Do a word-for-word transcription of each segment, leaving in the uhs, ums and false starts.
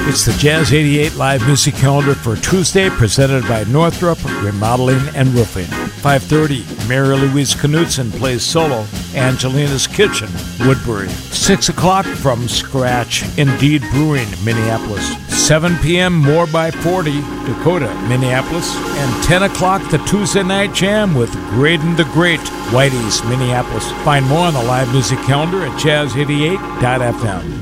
It's the Jazz eighty-eight live music calendar for Tuesday, presented by Northrop Remodeling and Roofing. five thirty, Mary Louise Knutson plays solo, Angelina's Kitchen, Woodbury. six o'clock, From Scratch, Indeed Brewing, Minneapolis. seven p.m., More by forty, Dakota, Minneapolis. And ten o'clock, the Tuesday Night Jam with Graydon the Great, Whitey's, Minneapolis. Find more on the live music calendar at jazz eighty-eight dot f m.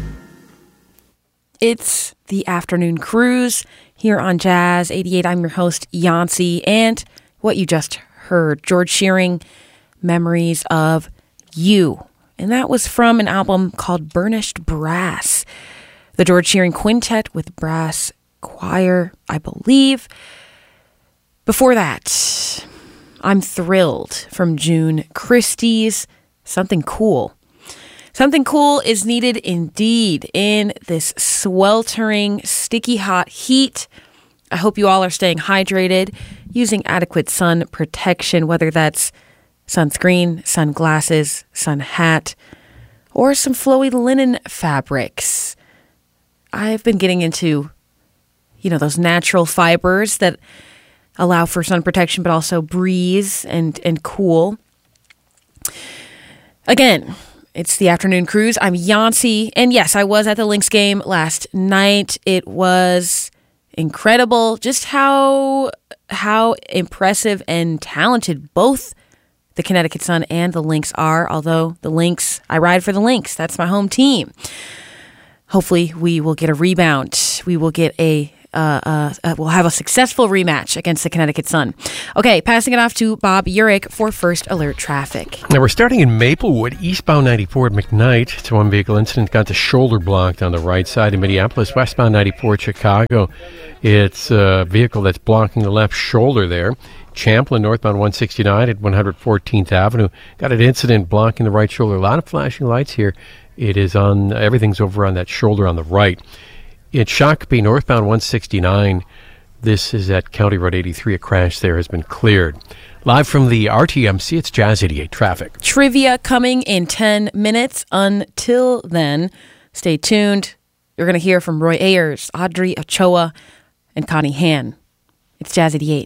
It's the afternoon cruise here on Jazz eighty-eight. I'm your host, Yancy, and what you just heard, George Shearing, Memories of You. And that was from an album called Burnished Brass, the George Shearing Quintet with brass choir, I believe. Before that, I'm Thrilled from June Christie's Something Cool. Something cool is needed indeed in this sweltering, sticky hot heat. I hope you all are staying hydrated, using adequate sun protection, whether that's sunscreen, sunglasses, sun hat, or some flowy linen fabrics. I've been getting into, you know, those natural fibers that allow for sun protection, but also breeze and, and cool. Again, it's the afternoon cruise. I'm Yancy. And yes, I was at the Lynx game last night. It was incredible just how how impressive and talented both the Connecticut Sun and the Lynx are. Although the Lynx, I ride for the Lynx. That's my home team. Hopefully we will get a rebound. We will get a Uh, uh, uh, we'll have a successful rematch against the Connecticut Sun. Okay, passing it off to Bob Urich for First Alert Traffic. Now we're starting in Maplewood, eastbound ninety-four at McKnight. It's a one vehicle incident, got the shoulder blocked on the right side. In Minneapolis, westbound ninety-four at Chicago, it's a vehicle that's blocking the left shoulder there. Champlin, northbound one sixty-nine at one hundred fourteenth Avenue, got an incident blocking the right shoulder. A lot of flashing lights here. It is on, everything's over on that shoulder on the right. In Shakopee, northbound one sixty-nine, this is at County Road eighty-three. A crash there has been cleared. Live from the R T M C, it's Jazz eighty-eight Traffic. Trivia coming in ten minutes. Until then, stay tuned. You're going to hear from Roy Ayers, Audrey Ochoa, and Connie Han. It's Jazz eighty-eight.